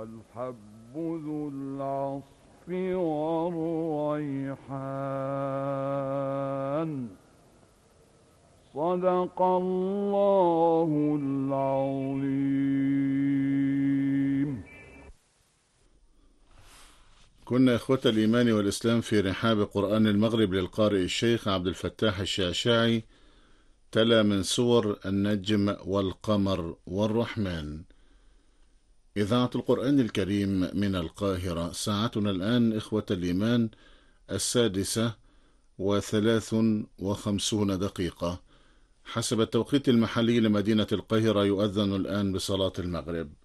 والحب ذو العصف والريحان. صدق الله العظيم. كنا إخوة الإيمان والإسلام في رحاب قرآن المغرب للقارئ الشيخ عبد الفتاح الشعشاعي، تلا من سور النجم والقمر والرحمن. إذاعة القرآن الكريم من القاهرة. ساعتنا الآن إخوة الإيمان 6:53 حسب التوقيت المحلي لمدينة القاهرة. يؤذن الآن بصلاة المغرب.